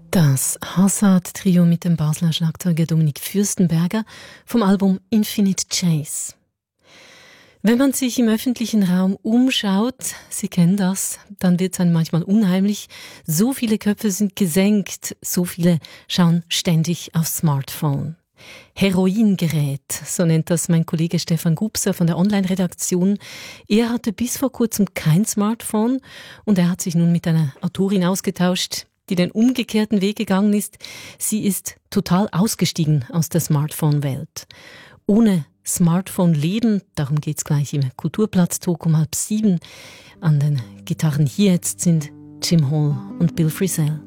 Das Hazard-Trio mit dem Basler Schlagzeuger Dominik Fürstenberger vom Album Infinite Chase. Wenn man sich im öffentlichen Raum umschaut, Sie kennen das, dann wird es einem manchmal unheimlich. So viele Köpfe sind gesenkt, so viele schauen ständig aufs Smartphone. Heroingerät, so nennt das mein Kollege Stefan Gubser von der Online-Redaktion. Er hatte bis vor kurzem kein Smartphone und er hat sich nun mit einer Autorin ausgetauscht, die den umgekehrten Weg gegangen ist. Sie ist total ausgestiegen aus der Smartphone-Welt. Ohne Smartphone leben, darum geht's gleich im Kulturplatz-Talk um 6:30. An den Gitarren hier jetzt sind Jim Hall und Bill Frisell.